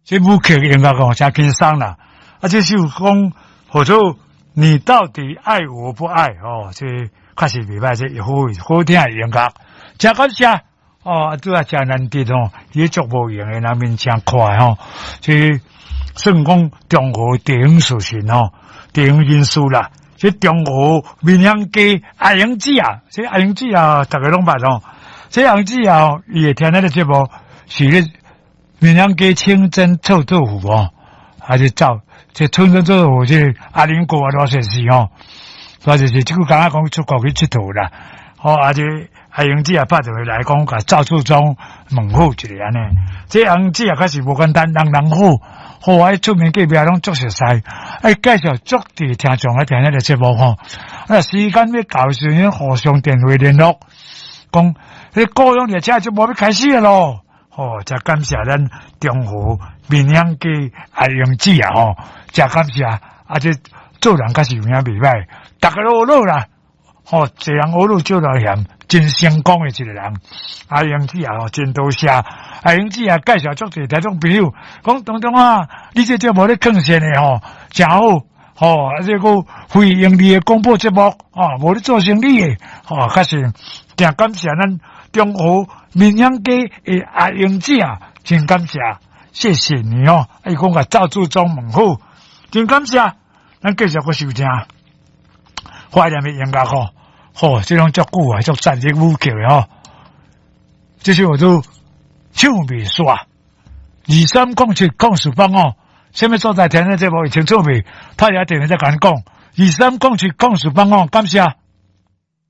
这舞曲应该讲真轻松啦。啊，这首讲或者你到底爱我不爱哦，这确实袂歹，这好听的音乐，真感谢哦，拄啊真难得哦，也足无用的人面真快哦，这算讲中国电影属性哦，电影因素啦。这中国闽南街阿英子啊，这阿英子啊，大家拢捌哦。这阿英子啊，伊会听咱的节目是咧闽南街清真臭豆腐哦，还是照这清真臭豆腐这阿玲哥啊多些事哦，所以就是这个刚刚讲出国去佚佗啦。哦，而且阿英子啊，拍电话来讲，甲赵处长问候一下安尼。这阿英子啊，可是无简单，人好。好，爱出名隔壁拢足熟悉，爱介绍足地听众来听咱个节目吼。啊，时间要到时，咱互相电话联络，讲迄高雄列车就无要开始了咯。吼，真感谢咱中和闽南街阿英子啊吼，真感谢，啊这做人确实有影袂歹，大家都好啦。吼，一人好路少了嫌，真成功的一个人。阿英子啊，真多谢。阿英子啊，介绍足侪听众朋友，讲东东啊，你这节目咧更新的吼，真好。吼，啊这个非盈利的广播节目，哦，无咧做生意的，吼，确实真感谢咱中和闽南街的阿英子啊，真感谢，谢谢你哦。伊讲甲赵处长问好，真感谢，咱继续个收听。怀念的音乐吼，吼，这种足久啊，足赞这舞曲的吼，这是我都唱袂煞。230704哦，什么所在听的节目会清楚未？他也电话再甲你讲，230704哦，感谢。